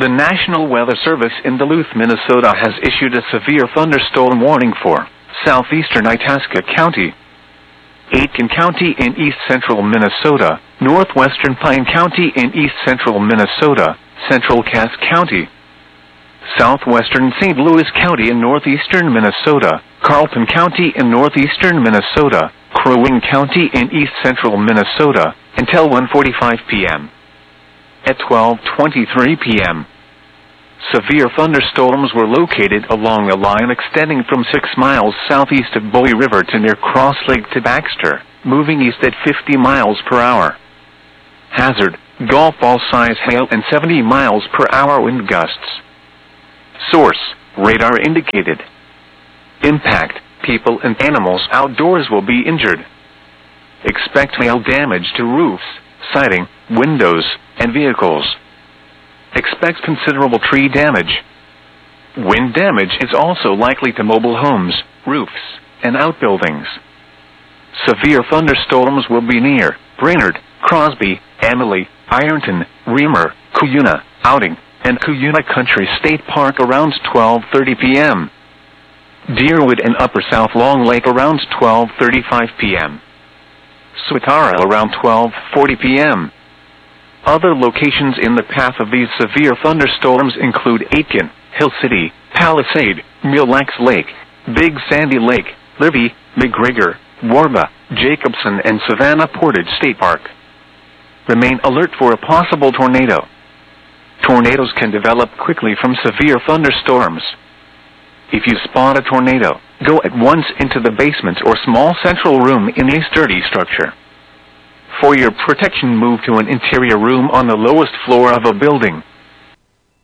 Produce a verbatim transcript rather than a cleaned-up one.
The National Weather Service in Duluth, Minnesota has issued a severe thunderstorm warning for southeastern Itasca County, Aitkin County in east-central Minnesota, northwestern Pine County in east-central Minnesota, central Cass County, southwestern Saint Louis County in northeastern Minnesota, Carlton County in northeastern Minnesota, Crow Wing County in east-central Minnesota, until one forty-five p m At twelve twenty-three p m, severe thunderstorms were located along a line extending from six miles southeast of Bowie River to near Cross Lake to Baxter, moving east at fifty miles per hour. Hazard: golf ball-size hail and seventy miles per hour wind gusts. Source: radar indicated. Impact: people and animals outdoors will be injured. Expect hail damage to roofs, siding, windows, and vehicles. Expect considerable tree damage. Wind damage is also likely to mobile homes, roofs, and outbuildings. Severe thunderstorms will be near Brainerd, Crosby, Emily, Ironton, Reamer, Cuyuna, Outing, and Cuyuna Country State Park around twelve thirty p m Deerwood and Upper South Long Lake around twelve thirty-five p m Swatara around twelve forty p m Other locations in the path of these severe thunderstorms include Aitkin, Hill City, Palisade, Mille Lacs Lake, Big Sandy Lake, Livy, McGregor, Warba, Jacobson, and Savannah Portage State Park. Remain alert for a possible tornado. Tornadoes can develop quickly from severe thunderstorms. If you spot a tornado, go at once into the basement or small central room in a sturdy structure. For your protection, move to an interior room on the lowest floor of a building.